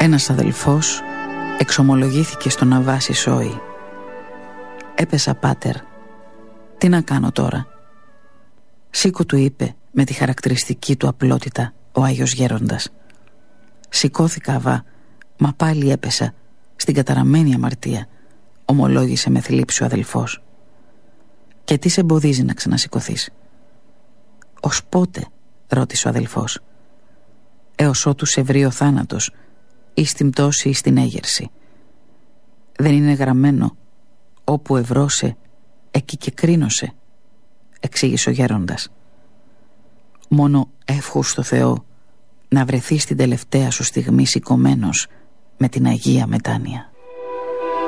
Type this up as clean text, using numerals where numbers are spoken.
Ένας αδελφός εξομολογήθηκε στον Αββάση Σόη. «Έπεσα, πάτερ. Τι να κάνω τώρα?» «Σήκω», του είπε με τη χαρακτηριστική του απλότητα ο Άγιος Γέροντας. «Σηκώθηκα, Αββά, μα πάλι έπεσα στην καταραμένη αμαρτία», ομολόγησε με θλίψη ο αδελφός. «Και τι σε εμποδίζει να ξανασηκωθείς?» «Ως πότε?» ρώτησε ο αδελφός. «Έως ότου σε βρει ο θάνατος, ή στην πτώση ή στην έγερση. Δεν είναι γραμμένο όπου ευρώσε, εκεί και κρίνωσε», εξήγησε ο γέροντας. «Μόνο εύχος στο Θεό να βρεθείς την τελευταία σου στιγμή σηκωμένος με την Αγία Μετάνοια».